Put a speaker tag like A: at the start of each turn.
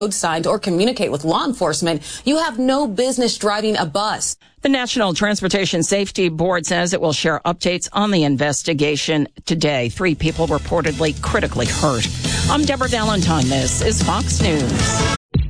A: road signs or communicate with law enforcement, you have no business driving a bus.
B: The National Transportation Safety Board says it will share updates on the investigation today. 3 people reportedly critically hurt. I'm Deborah Valentine. This is Fox News.